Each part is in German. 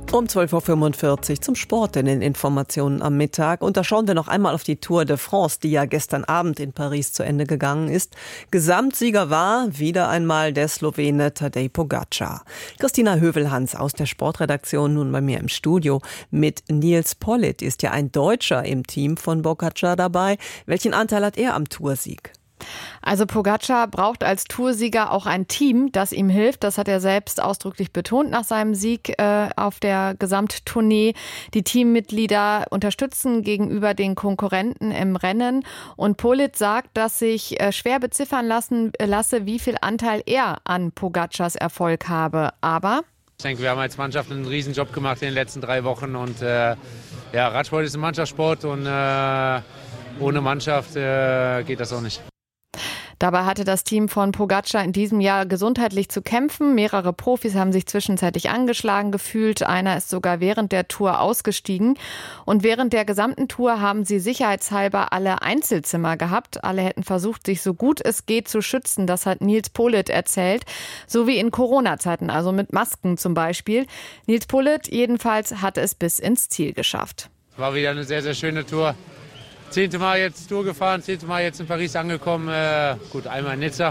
Um 12.45 Uhr zum Sport in den Informationen am Mittag. Und da schauen wir noch einmal auf die Tour de France, die ja gestern Abend in Paris zu Ende gegangen ist. Gesamtsieger war wieder einmal der Slowene Tadej Pogačar. Christina Hövelhans aus der Sportredaktion nun bei mir im Studio. Mit Nils Politt ist ja ein Deutscher im Team von Pogačar dabei. Welchen Anteil hat er am Toursieg? Also Pogačar braucht als Toursieger auch ein Team, das ihm hilft. Das hat er selbst ausdrücklich betont nach seinem Sieg auf der Gesamttournee. Die Teammitglieder unterstützen gegenüber den Konkurrenten im Rennen. Und Politt sagt, dass sich schwer beziffern lasse, wie viel Anteil er an Pogačars Erfolg habe. Aber ich denke, wir haben als Mannschaft einen Riesenjob gemacht in den letzten 3 Wochen. Und Radsport ist ein Mannschaftssport und ohne Mannschaft geht das auch nicht. Dabei hatte das Team von Pogačar in diesem Jahr gesundheitlich zu kämpfen. Mehrere Profis haben sich zwischenzeitlich angeschlagen gefühlt. Einer ist sogar während der Tour ausgestiegen. Und während der gesamten Tour haben sie sicherheitshalber alle Einzelzimmer gehabt. Alle hätten versucht, sich so gut es geht zu schützen. Das hat Nils Politt erzählt. So wie in Corona-Zeiten, also mit Masken zum Beispiel. Nils Politt jedenfalls hat es bis ins Ziel geschafft. War wieder eine sehr, sehr schöne Tour. 10. Mal jetzt Tour gefahren, 10. Mal jetzt in Paris angekommen. Gut, einmal in Nizza.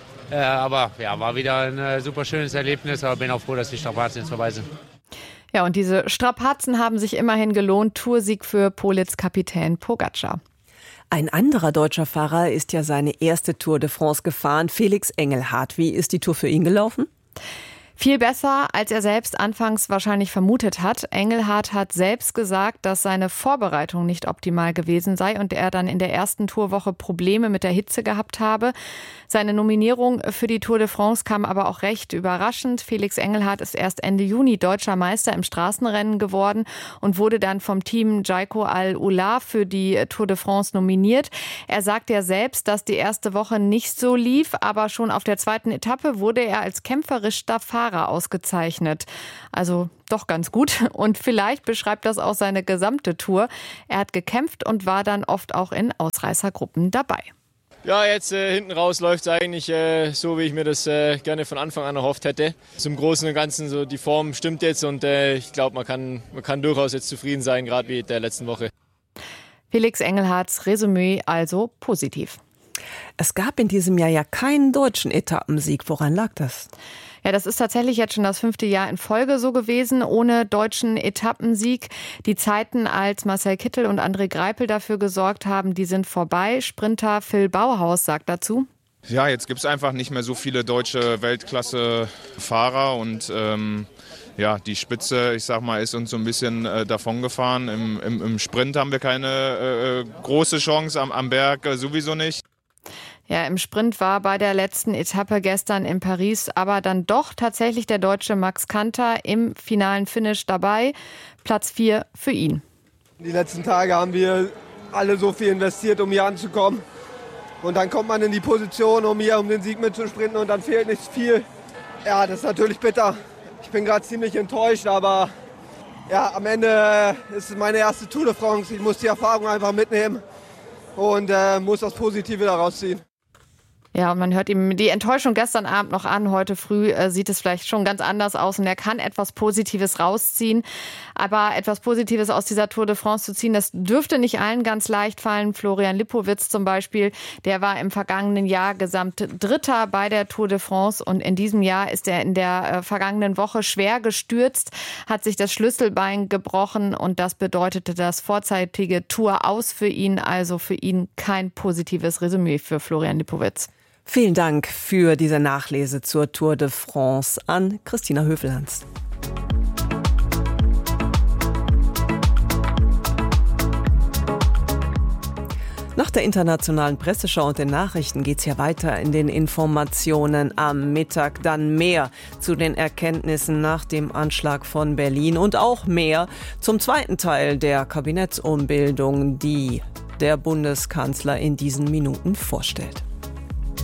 Aber ja, war wieder ein super schönes Erlebnis. Aber bin auch froh, dass die Strapazen jetzt vorbei sind. Ja, und diese Strapazen haben sich immerhin gelohnt. Toursieg für Politts Kapitän Pogačar. Ein anderer deutscher Fahrer ist ja seine erste Tour de France gefahren, Felix Engelhardt. Wie ist die Tour für ihn gelaufen? Viel besser, als er selbst anfangs wahrscheinlich vermutet hat. Engelhardt hat selbst gesagt, dass seine Vorbereitung nicht optimal gewesen sei und er dann in der ersten Tourwoche Probleme mit der Hitze gehabt habe. Seine Nominierung für die Tour de France kam aber auch recht überraschend. Felix Engelhardt ist erst Ende Juni deutscher Meister im Straßenrennen geworden und wurde dann vom Team Jayco Al-Ula für die Tour de France nominiert. Er sagt ja selbst, dass die erste Woche nicht so lief, aber schon auf der zweiten Etappe wurde er als kämpferischster Fahrer ausgezeichnet. Also doch ganz gut. Und vielleicht beschreibt das auch seine gesamte Tour. Er hat gekämpft und war dann oft auch in Ausreißergruppen dabei. Ja, jetzt hinten raus läuft es eigentlich so, wie ich mir das gerne von Anfang an erhofft hätte. Zum Großen und Ganzen, so die Form stimmt jetzt und ich glaube, man kann durchaus jetzt zufrieden sein, gerade wie der letzten Woche. Felix Engelhardts Resümee also positiv. Es gab in diesem Jahr ja keinen deutschen Etappensieg. Woran lag das? Ja, das ist tatsächlich jetzt schon das 5. Jahr in Folge so gewesen, ohne deutschen Etappensieg. Die Zeiten, als Marcel Kittel und André Greipel dafür gesorgt haben, die sind vorbei. Sprinter Phil Bauhaus sagt dazu: Ja, jetzt gibt es einfach nicht mehr so viele deutsche Weltklasse-Fahrer und die Spitze, ich sag mal, ist uns so ein bisschen davongefahren. Im Sprint haben wir keine große Chance, am Berg sowieso nicht. Ja, im Sprint war bei der letzten Etappe gestern in Paris aber dann doch tatsächlich der Deutsche Max Kanter im finalen Finish dabei. Platz 4 für ihn. Die letzten Tage haben wir alle so viel investiert, um hier anzukommen. Und dann kommt man in die Position, um hier um den Sieg mitzusprinten und dann fehlt nicht viel. Ja, das ist natürlich bitter. Ich bin gerade ziemlich enttäuscht, aber ja, am Ende ist es meine erste Tour de France. Ich muss die Erfahrung einfach mitnehmen und muss das Positive daraus ziehen. Ja, und man hört ihm die Enttäuschung gestern Abend noch an. Heute früh sieht es vielleicht schon ganz anders aus und er kann etwas Positives rausziehen. Aber etwas Positives aus dieser Tour de France zu ziehen, das dürfte nicht allen ganz leicht fallen. Florian Lipowitz zum Beispiel, der war im vergangenen Jahr gesamt Dritter bei der Tour de France und in diesem Jahr ist er in der vergangenen Woche schwer gestürzt, hat sich das Schlüsselbein gebrochen und das bedeutete das vorzeitige Tour aus für ihn. Also für ihn kein positives Resümee für Florian Lipowitz. Vielen Dank für diese Nachlese zur Tour de France an Christina Hövelhans. Nach der internationalen Presseschau und den Nachrichten geht's ja weiter in den Informationen am Mittag. Dann mehr zu den Erkenntnissen nach dem Anschlag von Berlin und auch mehr zum zweiten Teil der Kabinettsumbildung, die der Bundeskanzler in diesen Minuten vorstellt.